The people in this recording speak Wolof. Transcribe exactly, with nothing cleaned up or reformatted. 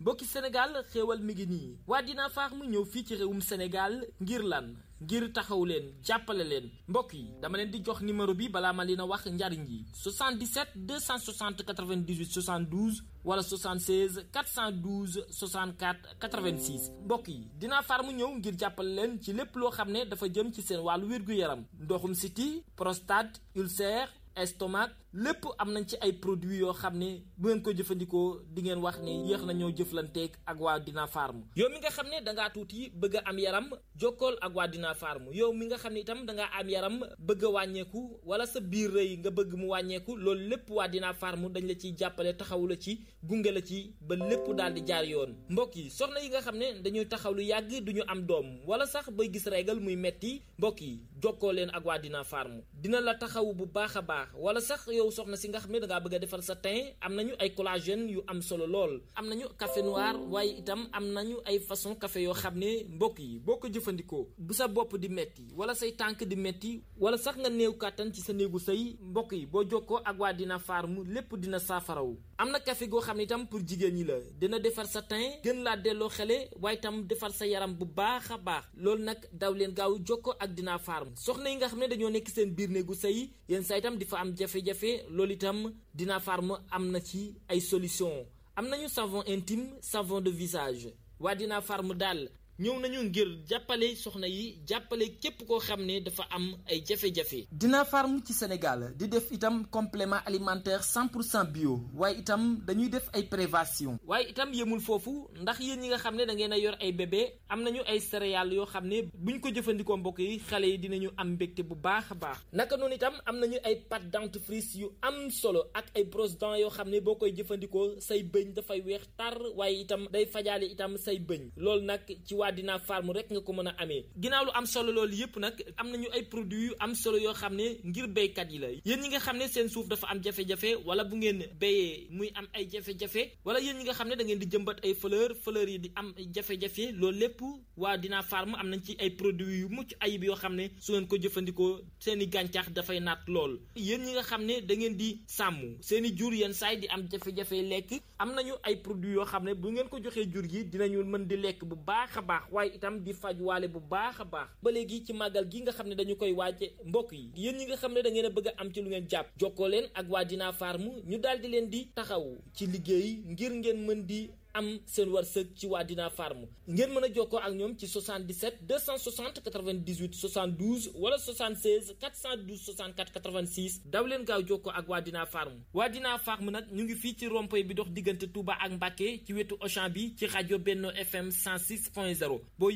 mbokki Sénégal xéewal mi ngi nii waa Dina Farm ñëw fii ci réewum Sénégal ngir lan ngir taxaw leen jàppale leen mbokk yi dama leen di jox numéro bi balaa ma leen a wax njariñ yi soixante-dix-sept deux cent soixante quatre-vingt-dix-huit soixante-douze wala soixante-seize quatre cent douze soixante-quatre quatre-vingt-six mbokk yi Dina Farm ñëw ngir jàppale leen ci lépp loo xam ne dafa jëm ci seen wàllu wér-gu-yaram ndoxum siti prostate ulcère estomac lépp am nañ ci ay produits yoo xam ne bu ngeen ko jëfandikoo di ngeen wax ne yéex na ñoo jëflanteeg ak waa Dina Farm yow mi nga xam ne dangaa tuuti bëgg a am yaram jokkool ak waa Dina Farm yow mi nga xam ne itam dangaa am yaram bëgg a wàññeeku wala sa biir rëy nga bëgg mu wàññeeku loolu lépp waa Dina Farm dañ la ciy jàppale taxawu la ci gunge la ci ba lépp daal di jaar yoon mbokk yi soxna yi nga xam ne dañuy taxaw lu yàgg duñu am doom wala sax bay gis régal muy metti mbokk yi jokkoo leen ak waa Dina Farm dina la taxawu bu baax a baax wala sax yow soxna si nga xam ne dangaa bëgg a defar sa teint am nañu ay collagène yu am solo lool am nañu café noir waaye itam am nañu ay façon café yoo xam ne mbokk yi boo ko jëfandikoo bu sa bopp di metti wala say tànk di metti wala sax nga néew kàttan ci sa néegu sëy mbokk yi boo jokkoo ak waa Dina Farm lépp dina saafarawu am na café goo xam ne itam pour jigéen ñi la dina defar sa teint gën laa delloo xele waaye itam defar sa yaram bu baax a baax loolu nag daw leen gaaw jokkoo ak Dina Farm soxna yi nga xam ne dañoo nekk seen biir néegu sëy yéen saa itam di fa am jafe-jafe loolu itam Dina Farm am na ci ay solution am nañu savon intime savon de visage waa Dina Farm daal ñëw nañu ngir jàppale soxna yi jàppale képp koo xam ne dafa am ay jafe-jafe. Dina Farm ci Sénégal di def itam complément alimentaire cent pour cent bio waaye itam dañuy def ay prévention waaye itam yemul foofu ndax yéen ñi nga xam ne da ngeen a yor ay bébé am nañu ay céréales yoo xam ne buñ ko jëfandikoo mbokk yi xale yi dinañu am mbégte bu baax a baax naka noonu itam am nañu ay pâte dentifrice yu am solo ak ay brosse dents yoo xam ne boo koy jëfandikoo say bëñ dafay weex tar waaye itam day fajaale itam say bëñ loolu nag ci waa Dina Farm rek nga ko mën a amee ginnaaw lu am solo loolu yëpp nag am nañu ay produits yu am solo yoo xam ne ngir béykat yi la yéen ñi nga xam ne seen suuf dafa am jafe-jafe wala bu ngeen béyee muy am ay jafe-jafe wala yéen ñi nga xam ne da ngeen di jëmbat ay fleur fleur yi di am jafe-jafe loolu lépp waa Dina Farm am nañ ci ay produits yu mucc ayib yoo xam ne su ngeen ko jëfandikoo seen i gàncax dafay naat lool yéen ñi nga xam ne da ngeen di sàmm seen i jur yenn saay di am jafe-jafe lekk am nañu ay produits yoo xam ne bu ngeen ko joxee jur gi dinañu mën di lekk bu baax a baax waaye itam di faj waale bu baax a baax ba léegi ci màggal gi nga xam ne dañu koy waaje mbokk yi yéen ñi nga xam ne da ngeen a bëgg a am ci lu ngeen jàpp jokkoo leen ak waa Dina Farm ñu daal di leen di taxaw ci liggéey ngir ngeen mën di am seen wërsëg ci waa Dina Farm ngeen mën a jokkoo ak ñoom ci soixante-dix-sept deux cent soixante quatre-vingt-dix-huit soixante-douze wala soixante-seize quatre cent douze soixante-quatre quatre-vingt-six daw leen gaaw jokkoo ak waa Dina Farm waa Dina Farm nag ñu ngi fii ci rond-point bi dox diggante Touba ak Mbacké ci wetu Auchan bi ci rajo Benno F M cent six point zéro